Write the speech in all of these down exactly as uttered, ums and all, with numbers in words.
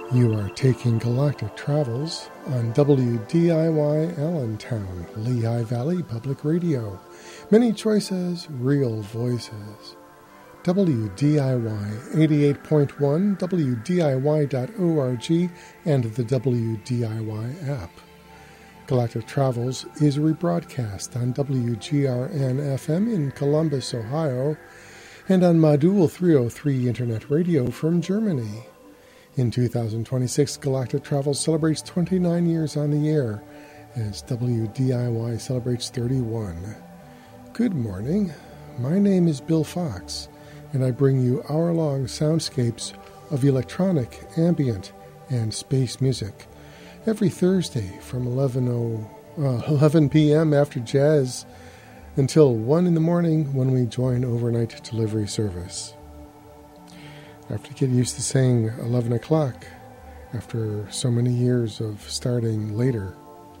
You are taking Galactic Travels on W D I Y Allentown, Lehigh Valley Public Radio. Many choices, real voices. W D I Y eighty-eight point one, W D I Y dot org, and the W D I Y app. Galactic Travels is a rebroadcast on W G R N F M in Columbus, Ohio, and on Modul three oh three Internet Radio from Germany. In two thousand twenty-six, Galactic Travels celebrates twenty-nine years on the air, as W D I Y celebrates thirty-one. Good morning. My name is Bill Fox, and I bring you hour-long soundscapes of electronic, ambient, and space music every Thursday from eleven p.m. after jazz until one in the morning when we join overnight delivery service. I have to get used to saying eleven o'clock after so many years of starting later.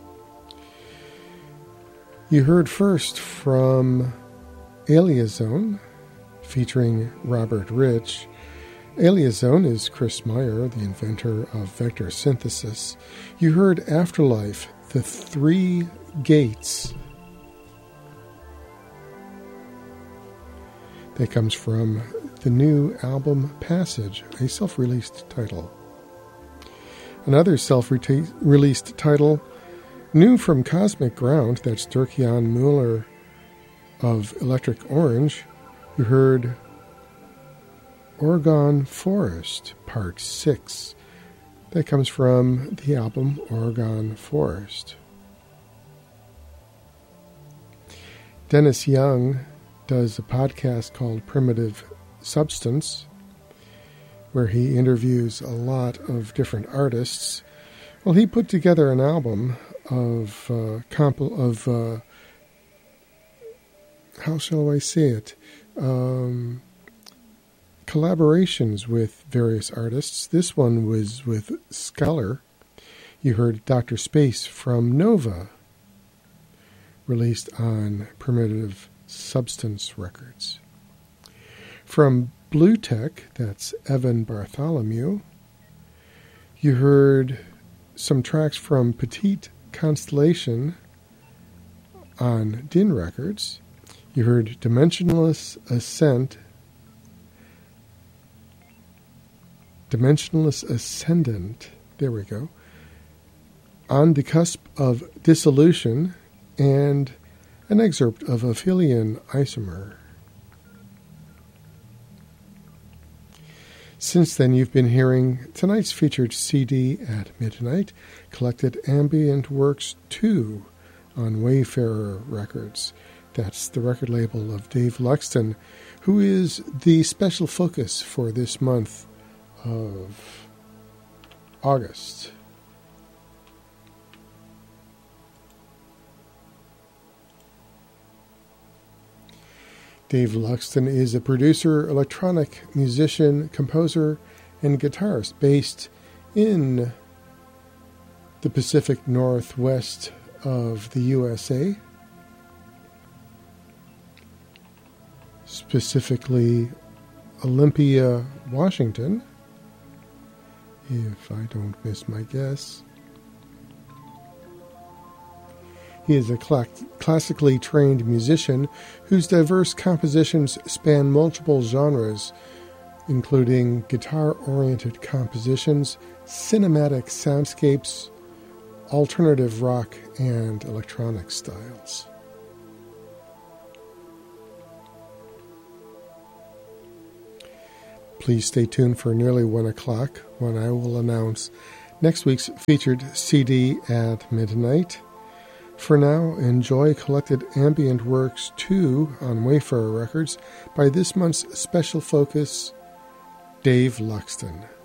You heard first from Aliazone, featuring Robert Rich. Aliazone is Chris Meyer, the inventor of vector synthesis. You heard Afterlife, The Three Gates. That comes from the new album Passage, a self-released title. Another self-released title, new from Cosmic Ground, that's Dirk-Jan Müller of Electric Orange. You heard Oregon Forest, Part six. That comes from the album Oregon Forest. Dennis Young does a podcast called Primitive Substance, where he interviews a lot of different artists. Well, he put together an album of uh, comp- of uh, how shall I say it? Um, collaborations with various artists. This one was with Scholar. You heard Doctor Space from Nova, released on Primitive Substance Records. From Blue Tech, that's Evan Bartholomew, you heard some tracks from Petite Constellation on Din Records. You heard Dimensionless Ascent, Dimensionless Ascendant, there we go, On the Cusp of Dissolution, and an excerpt of Aphelion Isomer. Since then, you've been hearing tonight's featured C D at midnight, Collected Ambient Works two on Wayfarer Records. That's the record label of Dave Luxton, who is the special focus for this month of August. Dave Luxton is a producer, electronic musician, composer, and guitarist based in the Pacific Northwest of the U S A, specifically Olympia, Washington, if I don't miss my guess. He is a cl- classically trained musician whose diverse compositions span multiple genres, including guitar-oriented compositions, cinematic soundscapes, alternative rock, and electronic styles. Please stay tuned for nearly one o'clock when I will announce next week's featured C D at midnight. For now, enjoy Collected Ambient Works two on Wayfarer Records by this month's special focus, Dave Luxton.